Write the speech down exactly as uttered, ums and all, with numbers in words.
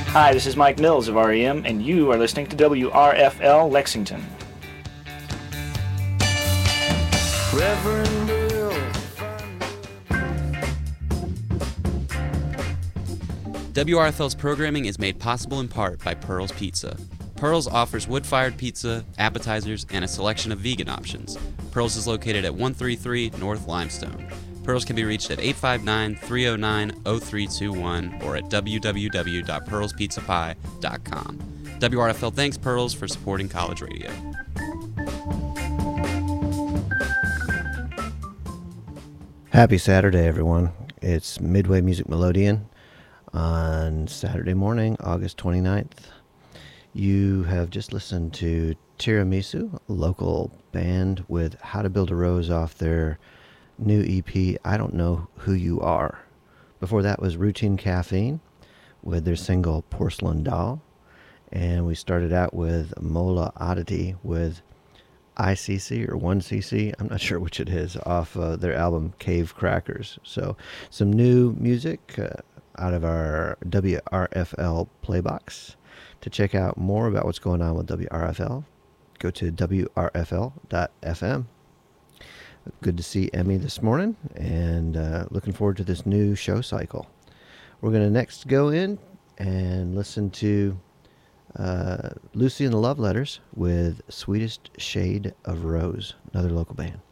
Hi, this is Mike Mills of R E M, and you are listening to W R F L Lexington. Reverend Bill. W R F L's programming is made possible in part by Pearl's Pizza. Pearl's offers wood-fired pizza, appetizers, and a selection of vegan options. Pearl's is located at one thirty-three North Limestone. Pearl's can be reached at eight five nine, three oh nine, oh three two one or at w w w dot pearls pizza pie dot com. W R F L thanks Pearl's for supporting college radio. Happy Saturday, everyone. It's Midway Music Melodeon on Saturday morning, August twenty-ninth. You have just listened to Tiramisu, a local band with How to Build a Rose off their new E P, I Don't Know Who You Are. Before that was Routine Caffeine with their single Porcelain Doll. And we started out with Mola Oddity with I C C or one C C, I'm not sure which it is, off uh, their album Cave Crackers. So some new music uh, out of our W R F L Playbox. To check out more about what's going on with W R F L, go to w r f l dot f m. Good to see Emmy this morning, and uh, looking forward to this new show cycle. We're going to next go in and listen to uh, Lucy and the Love Letters with Sweetest Shade of Rose, another local band.